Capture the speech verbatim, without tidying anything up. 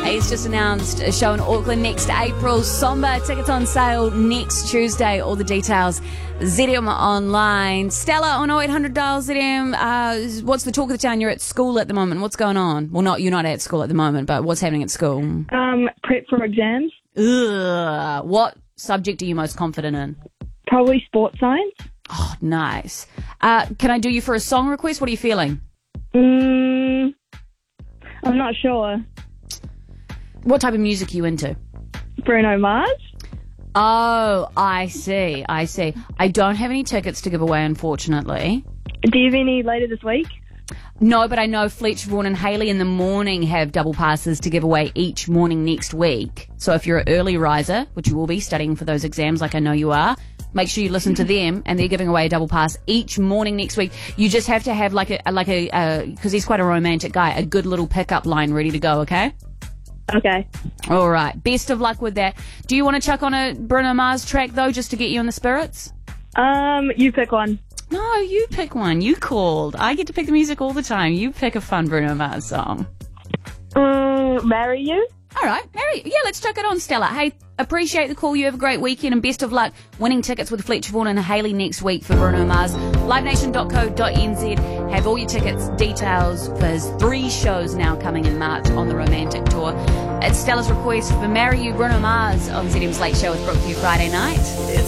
He's just announced a show in Auckland next April. Somba tickets on sale next Tuesday. All the details, Z M online. Stella on oh eight hundred dial Z M. Uh, what's the talk of the town? You're at school at the moment. What's going on? Well, not you're not at school at the moment, but what's happening at school? Um, prep for exams. Ugh. What subject are you most confident in? Probably sports science. Oh, nice. Uh, can I do you for a song request? What are you feeling? Mm, I'm not sure. What type of music are you into? Bruno Mars. Oh, I see. I see. I don't have any tickets to give away, unfortunately. Do you have any later this week? No, but I know Fletcher, Vaughan and Hayley in the morning have double passes to give away each morning next week. So if you're an early riser, which you will be studying for those exams like I know you are, make sure you listen to them, and they're giving away a double pass each morning next week. You just have to have like a, like a, because he's quite a romantic guy, a good little pickup line ready to go, okay? Okay. All right. Best of luck with that. Do you want to chuck on a Bruno Mars track, though, just to get you in the spirits? Um, you pick one. No, you pick one. You called. I get to pick the music all the time. You pick a fun Bruno Mars song. Um, Marry You. All right, Mary. Yeah, let's chuck it on, Stella. Hey, appreciate the call. You have a great weekend and best of luck winning tickets with Fletcher Vaughan and Hayley next week for Bruno Mars. live nation dot co dot n z. Have all your tickets, details for his three shows now coming in March on the Romantic Tour. It's Stella's request for Marry You, Bruno Mars on Z M's Late Show with Brookview Friday night. It's